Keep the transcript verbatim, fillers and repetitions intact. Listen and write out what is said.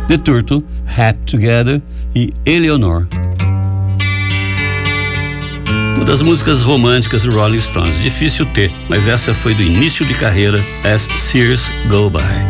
The Turtle, Hat Together e Eleanor. Uma das músicas românticas do Rolling Stones, difícil ter, mas essa foi do início de carreira, As Years Go By.